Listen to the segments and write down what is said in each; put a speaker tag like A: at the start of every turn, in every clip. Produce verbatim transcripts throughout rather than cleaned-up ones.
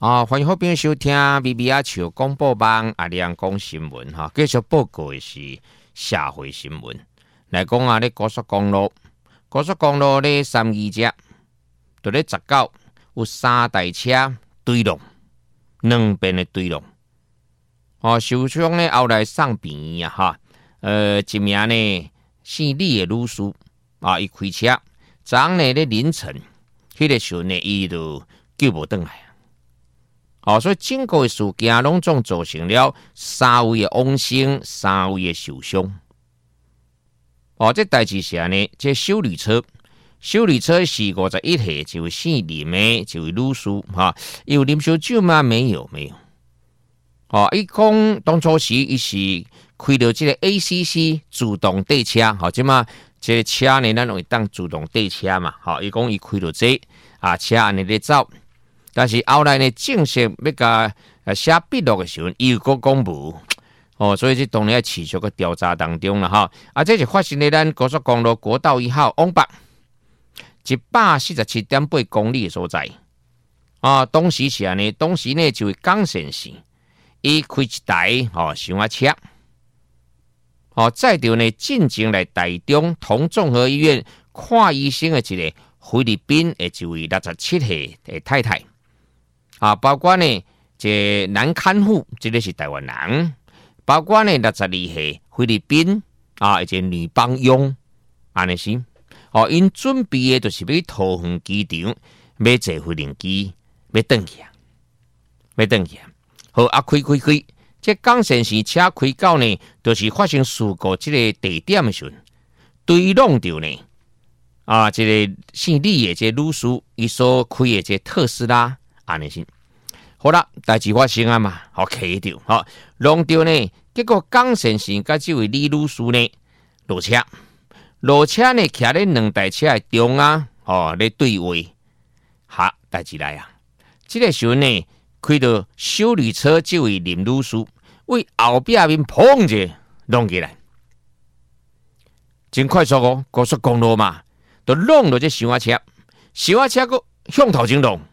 A: 啊，欢迎好朋友收听 B B 阿球广播网阿亮讲新闻哈，继续报告的是社会新闻。来讲啊，咧高速公路，高速公路咧三二只，就咧十九有三台车对撞，两边的对撞。哦，受伤咧后来送病院啊哈，呃，一名呢姓李的女士啊，伊开车，昨昏呢咧凌晨，迄、那个时阵呢，伊就救无转来。哦，所以整个事件拢总造成了三位的亡生，三位的受伤。哦，这代志是安尼，这修理车，修理车是五十一岁，一位姓林的，一位女士哈，有啉烧酒吗？没有，没有。哦，伊讲当初时伊是开到这个 A C C 自动对车，好、哦，即嘛这个车呢，咱容易当自动对车嘛，好、哦，伊讲伊开到这啊车安尼咧走。但是后来呢，正式要甲写笔录的时候，伊又搁讲无哦，所以这当然要持续个调查当中了哈。啊，这是发生在咱高速公路国道一号往北一百四十七点八公里的所在啊。当时是安尼，当时呢就是港线线，伊开一台哦厢仔车，哦载着呢进前来台中同综合医院看医生的一个菲律宾的一位六十七岁的太太。啊，包括呢，这男看护，这个是台湾人；包括呢，六十二岁菲律宾啊，一个女帮佣，安尼是。哦，因准备的就是要桃园机场，要坐飞轮机，要转去啊，要转去啊。好，啊，开开开，这港线线车开到呢，就是发生事故这个地点的时候，对撞到呢，啊，这个姓李的这女士，伊所开的这特斯拉。安尼先，好啦，代志发生啊嘛，好卡着，好弄着呢。结果港线线甲这位李女士呢落车，落车呢徛咧两台车的中啊，哦咧对话，哈，代志来啊！这个时候呢，开到修理车这位林女士为后壁面砰者弄起来，真快速哦，高速公路嘛，都弄到这厢仔车，厢仔车个向头前弄。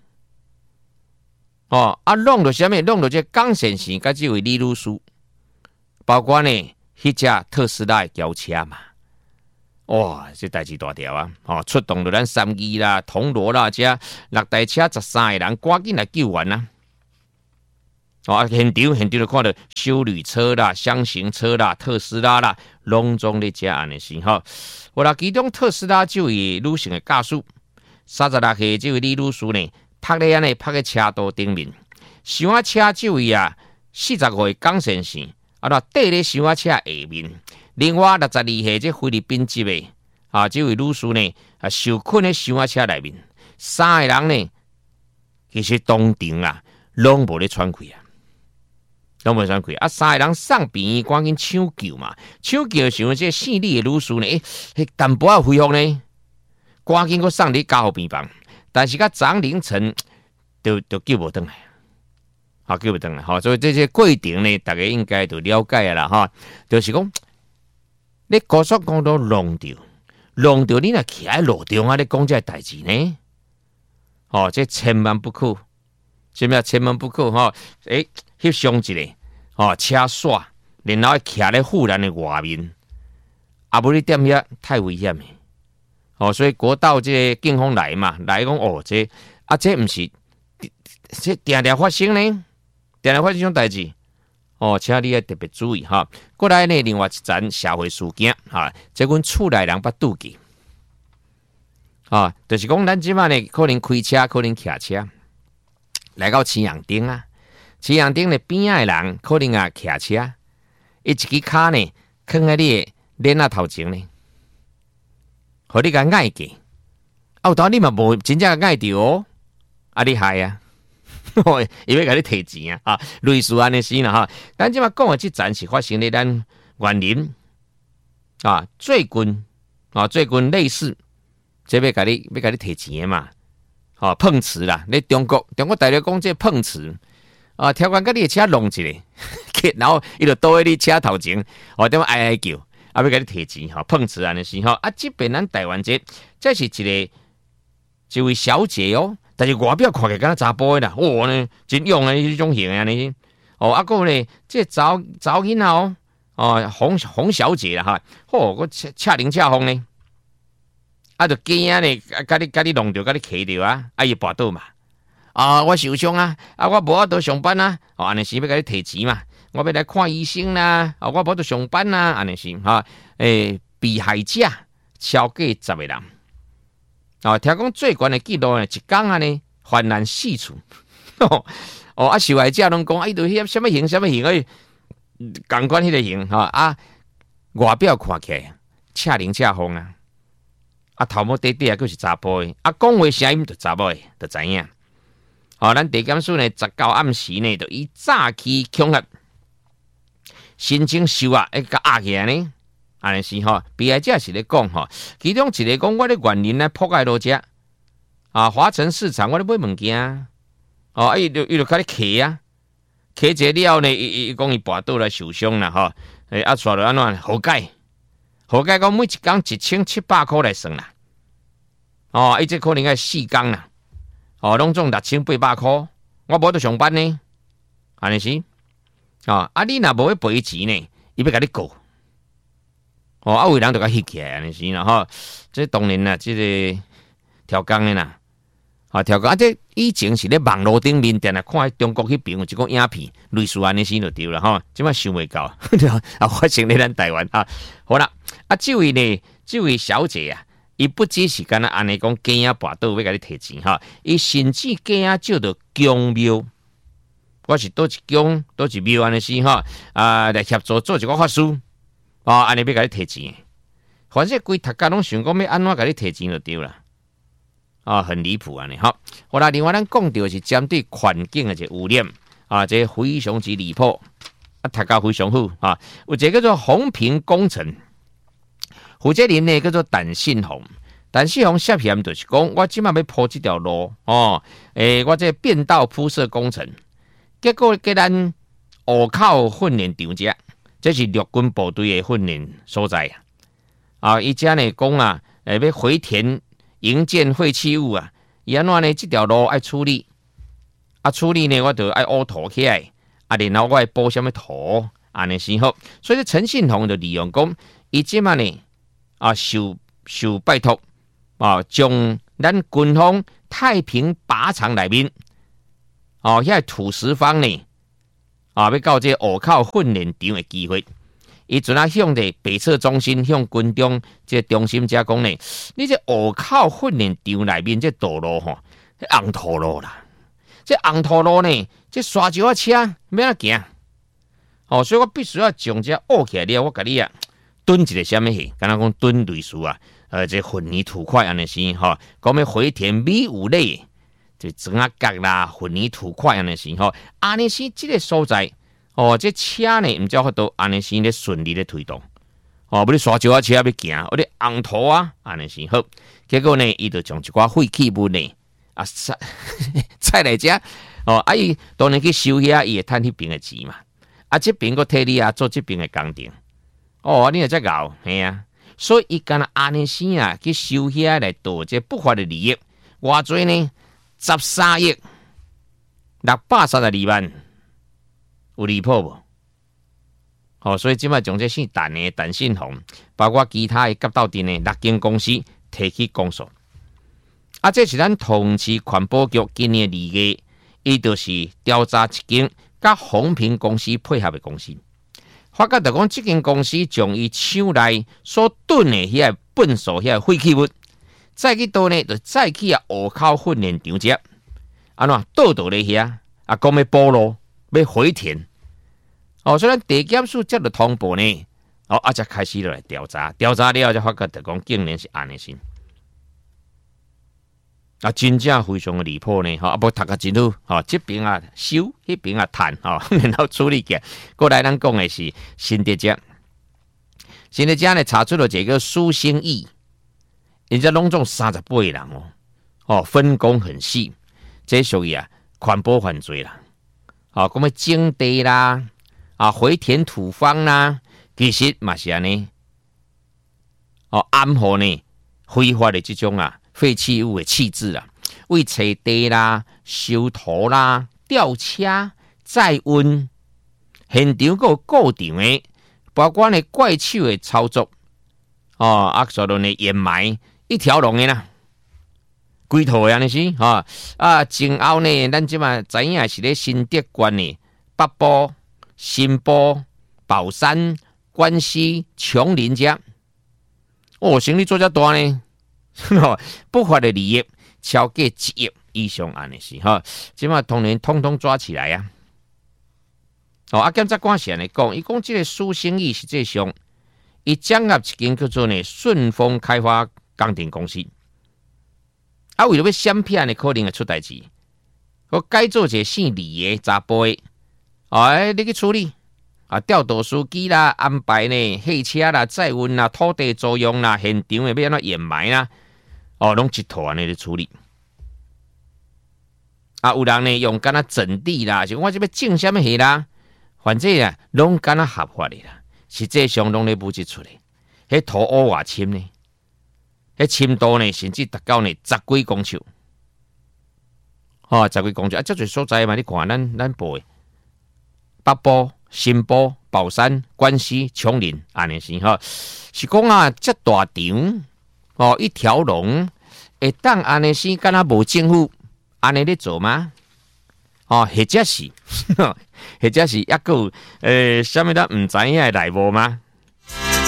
A: 哦，啊，弄到什么？弄到这港线线，甲这位李女士，包括呢，迄只特斯拉的轿车嘛，哇，这代志大条啊！哦，出动到咱三义啦、铜锣啦，这六台车十三个人，赶紧来救援啦！哦，现场现场就看到修理车啦、箱型车啦、特斯拉啦，拢总咧遮安尼是吼。我啦，其中特斯拉这位女性的驾驶，三十六岁这位李女士呢？拍咧安尼，拍喺车道顶面，厢仔车这位啊，四十五岁港线线，啊，那缀咧厢仔车下面。另外六十二岁这菲律宾籍的啊，这位女士呢，啊，受困喺厢仔车内面，三个人呢，其实当场啊，拢无咧喘气啊，拢无喘气啊，三个人送病院，赶紧抢救嘛，抢救的时候，这姓李的女士呢，诶、欸，淡薄仔恢复呢，赶紧搁送伫加护病房。但是甲昨凌晨都都救无转来，好救无转来，好，所以这些过程呢，大家应该都了解啦，哈，就是讲，你高速公路弄掉，弄掉你若徛喺路中啊，你讲这代志呢？哦，这千万不可，什么千万不可哈？诶、欸，翕相一个，哦，车煞，然后徛咧护栏的外面，啊，无你点遐太危险诶。哦，所以国道这个警方来嘛，来讲哦，这啊这不是这定定发生呢，定定发生这种代志，哦，请你要特别注意哈。过来呢，另外一件社会事件哈，这阮厝内人捌拄记，啊，就是讲咱即摆呢，可能开车，可能骑车，来到青阳町啊，青阳町的边仔的人可能啊骑车，伊一支骹呢，囥喺你的脸仔头前呢。互你甲爱过，啊，有当你嘛无真正爱着哦，啊，你害啊，伊要甲你摕钱啊，啊，类似安尼是啦哈。咱即马讲的即阵是发生咧咱园林啊，最近啊，最近类似，即要甲你要甲你摕钱嘛，哦、啊，碰瓷啦，咧中国中国大陆讲这碰瓷啊，跳关甲你的车弄一个，然后伊就倒喺你车头前，哦、啊，点哀哀叫。啊，要甲你摕钱吼，碰瓷安尼是吼啊，这边咱台湾这这是一个一位小姐哦， 但是外表看起来敢若查甫的啦，哇呢，真勇的迄种型啊呢。哦，啊个呢，这查查囡仔哦，哦洪洪小姐啦哈，哦，我恰恰灵恰风呢，啊就惊啊呢，甲你甲你弄着，甲你骑着啊，啊伊跋倒嘛，啊我受伤啊，啊我无法度上班啊，哦安尼是要甲你提钱嘛，我要来看医生啦，啊我无法度上班啊，安尼是哈，诶被害者超过十个人，哦听讲最悬的记录呢，一天安尼幡然四处。哦，啊，受害者拢讲，哎，都迄什么型，什么型，哎，共款迄个型，哈啊，外表看起来恰灵恰风啊，啊，头毛短短啊，佫是查甫的，啊，讲话声音就查某的，就知影。哦，咱地检署呢，十九暗时呢，就以诈欺恐吓，申请收押，一甲压起来呢，安尼是吼，被害者是咧讲吼，其中一个讲，我咧原林咧破解路遮，啊，华城市场我咧买物件。哦，伊就伊就甲你骑啊，骑一了呢，伊伊讲伊跋倒来受伤啦，吼，诶，啊，煞落安怎和解？和解讲每一工一千七百块来算啦，哦，伊这可能要四工啦，哦，拢总六千八百块，我无得上班呢，安尼是，哦，啊，你若无要赔钱呢，伊要甲你告，哦，啊，有人就甲翕起来，安尼是啦，吼，这当然啦，这个调工的啦。啊，调讲啊！这以前是咧网络顶面，定来看中国迄边有一个影片，类似安尼先就对了吼。即摆想袂到，啊，发生咧咱台湾啊。好啦，啊，这位呢，这位小姐啊，伊不只是干那安尼讲鸡仔跋倒要甲你提钱哈，伊甚至鸡仔叫做公庙，我是倒一公倒一庙安尼先哈啊，来协助做一个法事啊，安尼要甲你提钱。反正规读家拢想讲要安怎甲你提钱就对了。啊，很离谱啊！你好，好啦，另外咱讲到是针对环境的这污染啊，这非常之离谱啊，大家非常好啊。有一个叫做红屏工程，负责人呢叫做陈信宏，陈信宏涉嫌就是讲，我即马要铺这条路哦，诶、欸，我这变道铺设工程，结果给咱湖口训练场遮，这是陆军部队的训练所在啊。伊遮呢讲啊，诶、欸，要回填。营建废弃物啊，伊安怎呢？这条路爱处理，啊处理呢，我就爱乌土起来，啊然后我爱补什么土，安尼先好。所以陈信宏就利用讲，伊即马呢啊受受拜托啊，将咱军方太平靶场内面哦，遐土石方呢啊，要到这湖口训练场的机会。伊阵啊向着北侧中心向军中这中心遮讲呢，你这湖口训练场内面这道路吼，红土路啦，这红土路呢，这沙石啊车要怎行？哦，所以我必须要将这挖起来了，我甲你啊蹲一个什么戏？敢若讲蹲类似啊，呃，这混凝土块安尼是吼，讲要回填米五类，这砖啊角啦，混凝土块安尼是吼，安尼是这个所在。哦，这车呢，唔只法度安尼先咧顺利咧推动。哦，不你沙石啊车要行，我咧红土啊，安尼先好。结果呢，伊就将一寡废弃物呢啊踩踩来遮。哦，啊伊当然去收遐，伊会趁迄边的钱嘛。啊，这边个替你啊做这边的工程。哦，你也真搞，系啊。所以伊干那安尼先啊去收遐来夺这不法的利益。偌济呢？十三亿六百三十二万。有离谱无？哦，所以即摆将这姓陈的陈信宏，包括其他的甲斗阵的六间公司提起公诉。啊，这是咱同市环保局今年二月，伊就是调查一间甲红屏公司配合的公司，发觉就讲这间公司将伊厂内所囤的遐粪扫遐废弃物，再去倒呢，就再去啊湖口训练场遮，安怎倒倒咧遐啊，讲要补路，要回填。哦，所以咱地检署接到通报呢，哦，啊，才开始来调查，调查了才发觉，就讲竟然是安尼先，啊，真正非常的离谱呢，哈、哦，啊，不读个真好，哈、哦，这边啊收，那边啊谈，哈、哦，然后处理嘅。过来咱讲的是新德家，新德家呢查出了这个苏兴义，人家拢总三十八个人哦，哦，分工很细，这属于啊环保犯罪啦，哦，咁么种地啦。啊，回填土方啦，其实嘛是安尼，哦，暗号呢，非法的这种啊废弃物的弃置啦， 为找地啦、修图啦、吊车、载运，现场还有固场的，包括呢怪手的操作，哦，啊，所论的掩埋一条龙的啦。规套的安尼是哈啊，前后呢，咱即马知影是咧新德县呢，北部、新埔、宝山、关西、琼林遮，哦，生意做遮大呢，不法的利益超过一亿以上安尼是哈，即马当然通通抓起来啊！哦，啊，检察官是安尼讲，伊讲即个苏生意实际上，伊掌握一间叫做呢顺丰开发工程公司。啊，为了要闪骗的可能会出代志，我改做一个姓李的查甫的，哎，你去处理啊，调度司机啦，安排呢汽车啦、载运啦、土地租用啦、现场的要安怎掩埋啦，哦，拢一套安尼去处理。啊，有人呢用干那整地啦，就我这边种什么下啦，反正啊，拢干那合法的啦，实际上拢咧补一出来，迄土乌偌深呢？迄深度呢，甚至达到呢十几公尺，哦，十几公尺啊！这侪所在嘛，你看咱咱报的北部、新埔、宝山、关西、琼林，安尼是哈，是讲啊，这大场哦，一条龙会当安尼是，敢若无政府安尼咧做吗？哦，或者是，或者是抑个呃，啥物咱毋知影的内幕吗？